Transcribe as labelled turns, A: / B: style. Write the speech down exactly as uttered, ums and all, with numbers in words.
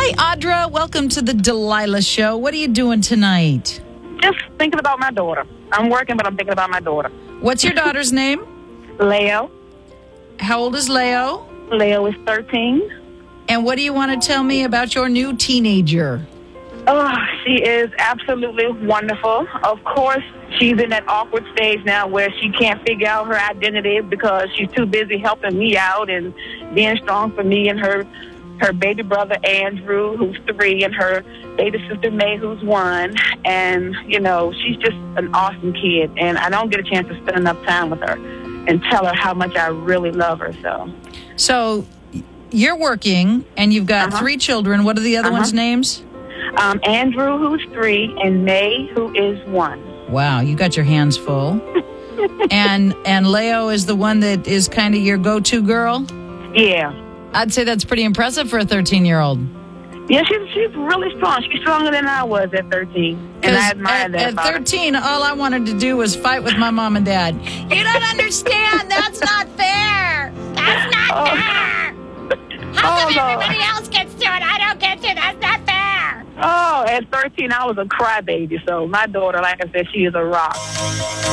A: Hey, Audra, welcome to the Delilah Show. What are you doing tonight?
B: Just thinking about my daughter. I'm working, but I'm thinking about my daughter.
A: What's your daughter's name?
B: Leo.
A: How old is Leo?
B: Leo is thirteen.
A: And what do you want to tell me about your new teenager?
B: Oh, she is absolutely wonderful. Of course, she's in that awkward stage now where she can't figure out her identity because she's too busy helping me out and being strong for me and her her baby brother, Andrew, who's three, and her baby sister, May, who's one. And, you know, she's just an awesome kid. And I don't get a chance to spend enough time with her and tell her how much I really love her. So,
A: So you're working, and you've got
B: Uh-huh.
A: three children. What are the other
B: Uh-huh.
A: ones' names?
B: um, Andrew, who's three, and May, who is one.
A: Wow, you got your hands full. and and Leo is the one that is kind of your go-to girl?
B: Yeah.
A: I'd say that's pretty impressive for a thirteen-year-old.
B: Yeah, she's she's really strong. She's stronger than I was at thirteen, and I admire
A: at,
B: that
A: at
B: about her.
A: thirteen, all I wanted to do was fight with my mom and dad. You don't understand. That's not fair. That's not
B: Oh.
A: fair. How
B: Oh,
A: come
B: Lord.
A: everybody else gets to it? I don't get to. That's not fair.
B: Oh, at thirteen, I was a crybaby. So my daughter, like I said, she is a rock.